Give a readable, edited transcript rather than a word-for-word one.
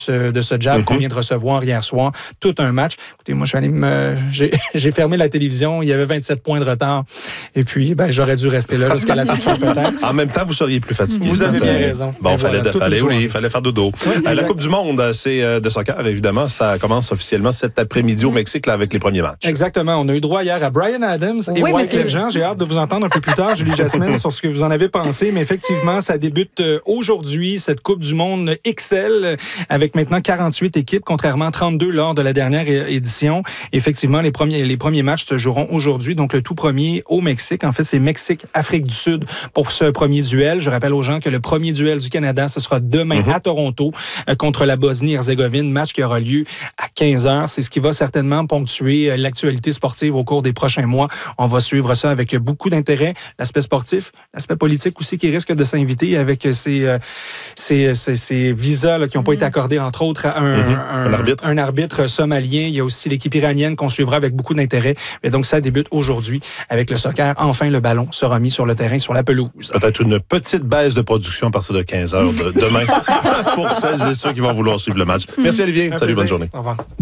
de ce jab qu'on vient de recevoir hier soir. Tout un match. Écoutez, moi, j'ai fermé la télévision. Il y avait 27 points de retard. Et puis, j'aurais dû rester là jusqu'à la toute fin, peut-être. En même temps, vous seriez plus fatigué. Vous avez bien raison. Bon, il fallait faire dodo. Oui, la Coupe du Monde, c'est de soccer, évidemment. Ça commence officiellement cet après-midi au Mexique là, avec les premiers matchs. Exactement. On a eu droit hier à Bryan Adams et Wyclef Jean. J'ai hâte de vous entendre un peu plus tard, Julie Jasmine, sur ce que vous en avez pensé. Mais effectivement, ça débute aujourd'hui, cette Coupe du Monde XL, avec maintenant 48 équipes, contrairement à 32 lors de la dernière édition. Effectivement, les premiers matchs se joueront aujourd'hui, donc le tout premier au Mexique. En fait, c'est Mexique-Afrique du Sud pour ce premier duel. Je rappelle aux gens que le premier duel du Canada, ce sera demain à Toronto contre la Bosnie-Herzégovine, match qui aura lieu à 15h. C'est ce qui va certainement ponctuer l'actualité sportive au cours des prochains mois. On va suivre ça avec beaucoup d'intérêt. L'aspect sportif, l'aspect politique aussi qui risque de s'inviter avec ces visas là, qui n'ont pas été accordés, entre autres, à un arbitre somalien. Il y a aussi l'équipe iranienne qu'on suivra avec beaucoup d'intérêt. Et donc, ça débute aujourd'hui avec le soccer. Enfin, le ballon sera mis sur le terrain, sur la pelouse. Peut-être une petite baisse de production à partir de 15h demain pour celles et ceux qui vont vouloir suivre le match. Merci Olivier. Salut, bonne journée. Au revoir.